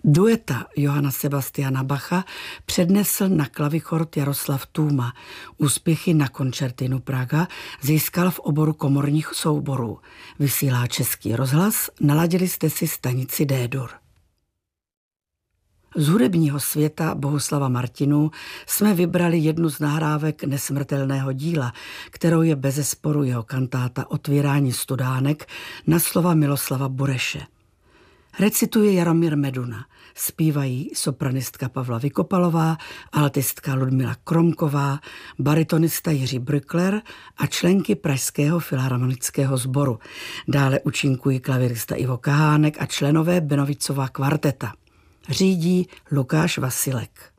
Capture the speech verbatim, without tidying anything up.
Dueta Johanna Sebastiana Bacha přednesl na klavichord Jaroslav Tůma. Úspěchy na koncertinu Praga získal v oboru komorních souborů. Vysílá Český rozhlas, naladili jste si stanici D-dur. Z hudebního světa Bohuslava Martinů jsme vybrali jednu z nahrávek nesmrtelného díla, kterou je bezesporu jeho kantáta Otvírání studánek na slova Miloslava Bureše. Recituje Jaromír Meduna, zpívají sopranistka Pavla Vykopalová, altistka Ludmila Kromková, baritonista Jiří Brückler a členky Pražského filharmonického sboru. Dále účinkují klavirista Ivo Kahánek a členové Benovicova kvarteta. Řídí Lukáš Vasilek.